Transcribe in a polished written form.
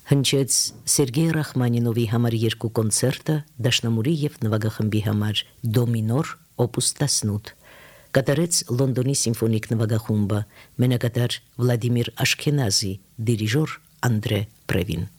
Հնչեց Սերգեյ Ռախմանինովի համար 2 կոնցերտը դաշնամուրի և նվագախմբի համար դոմինոր օպուս 18, կատարեց Լոնդոնի սիմֆոնիկ նվագախումբը, մենակատար Վլադիմիր Աշքենազի, դիրիժոր Անդրե Պրևին։